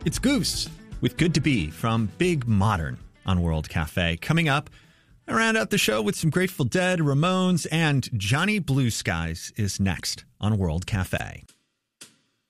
It's Goose with Good to Be from Big Modern on World Cafe. Coming up, I round out the show with some Grateful Dead, Ramones, and Johnny Blue Skies is next on World Cafe.